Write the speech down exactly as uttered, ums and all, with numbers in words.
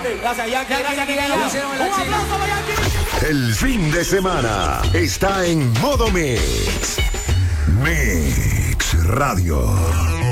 Gracias, Yankee. Gracias, Yankee. Un aplauso para Yankee. El fin de semana está en modo Mix. Mix Radio.